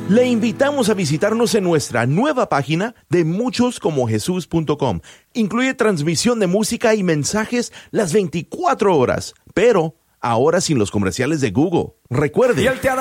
Le invitamos a visitarnos en nuestra nueva página de muchoscomojesus.com. Incluye transmisión de música y mensajes las 24 horas, pero ahora sin los comerciales de Google. Recuerde,